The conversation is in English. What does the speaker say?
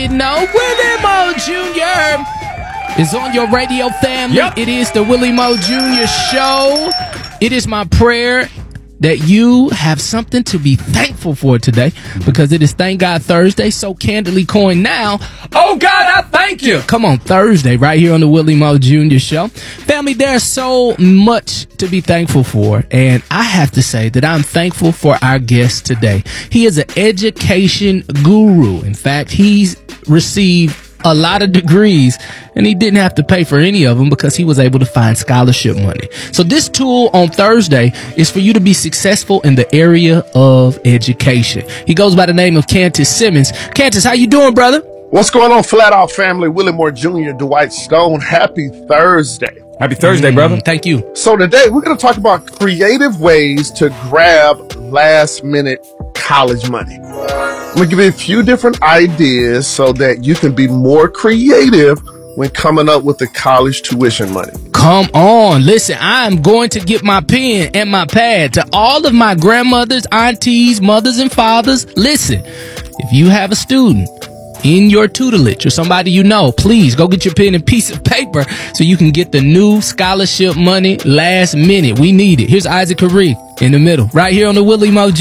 No, Willie Mo Jr. is on your radio, family. Yep. It is the Willie Mo Jr. show. It is my prayer that you have something to be thankful for today, because it is Thank God Thursday, so candidly coined now. Oh God, I thank you. Come on, Thursday, right here on the Willie Mo Jr. show. Family, there's so much to be thankful for, and I have to say that I'm thankful for our guest today. He is an education guru. In fact, he's received a lot of degrees, and he didn't have to pay for any of them because he was able to find scholarship money. So this tool on Thursday is for you to be successful in the area of education. He goes by the name of Cantus Simmons. Cantus, how you doing, brother? What's going on, Flat Out family? Willie Moore Jr., Dwight Stone. Happy Thursday. Happy Thursday, brother. Thank you. So today we're going to talk about creative ways to grab last-minute college money. I'm going to give you a few different ideas so that you can be more creative when coming up with the college tuition money. Come on. Listen, I'm going to get my pen and my pad. To all of my grandmothers, aunties, mothers, and fathers, listen, if you have a student in your tutelage or somebody you know, please go get your pen and piece of paper so you can get the new scholarship money last minute. We need it. Here's Isaac Carree in the middle, right here on the Willie Mo Jr.